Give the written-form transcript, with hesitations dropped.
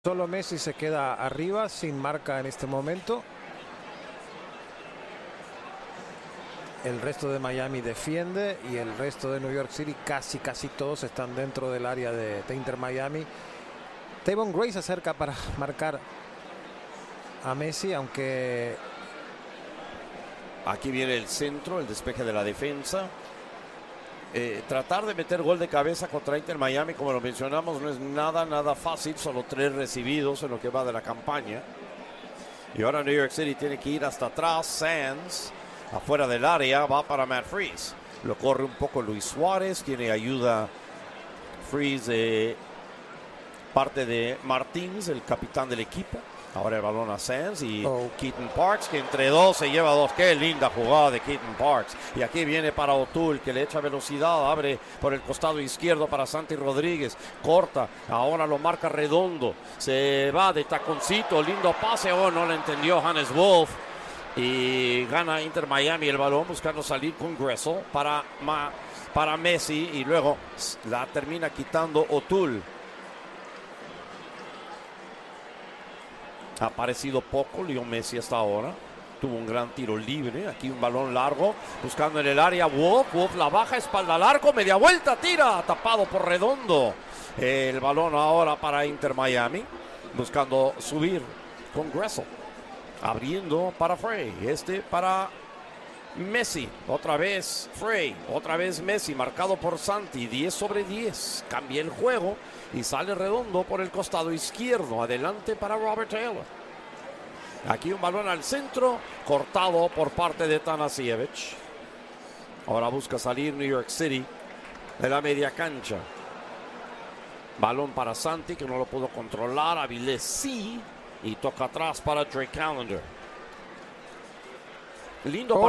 Solo Messi se queda arriba sin marca en este momento. El resto de Miami defiende y el resto de New York City casi todos están dentro del área de Inter Miami. Tavon Gray se acerca para marcar a Messi, aunque aquí viene el centro, el despeje de la defensa. Tratar de meter gol de cabeza contra Inter Miami, como lo mencionamos, no es nada fácil. Solo 3 recibidos en lo que va de la campaña. Y ahora New York City tiene que ir hasta atrás. Sands, afuera del área, va para Matt Freese. Lo corre un poco Luis Suárez. Tiene ayuda Freese de parte de Martins, el capitán del equipo. Ahora el balón a Sands y Keaton Parks, que entre dos se lleva 2. Qué linda jugada de Keaton Parks. Y aquí viene para O'Toole, que le echa velocidad. Abre por el costado izquierdo para Santi Rodríguez. Corta. Ahora lo marca Redondo. Se va de taconcito. Lindo pase. Oh, no lo entendió Hannes Wolf. Y gana Inter Miami el balón, buscando salir con Gressel para Messi. Y luego la termina quitando O'Toole. Ha aparecido poco Leo Messi hasta ahora. Tuvo un gran tiro libre. Aquí un balón largo. Buscando en el área Wolf. Wolf la baja, espalda al arco. Media vuelta, tira. Tapado por Redondo. El balón ahora para Inter Miami. Buscando subir con Gressel. Abriendo para Frey. Para Messi. Otra vez Frey. Otra vez Messi. Marcado por Santi. 10/10. Cambia el juego. Y sale Redondo por el costado izquierdo. Adelante para Robert Taylor. Aquí un balón al centro. Cortado por parte de Tanasiewicz. Ahora busca salir New York City de la media cancha. Balón para Santi, que no lo pudo controlar. Avilés sí. Y toca atrás para Drake Callender. Lindo